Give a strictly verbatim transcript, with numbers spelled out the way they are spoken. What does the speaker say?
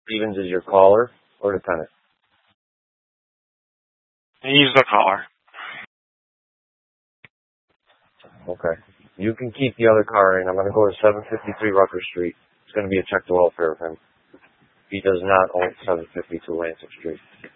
Stevens is your caller or the tenant? He's the caller. Okay. You can keep the other car in. I'm going to go to seven fifty-three Rucker Street. It's going to be a check to welfare of him. He does not own seven fifty-two Lansing Street.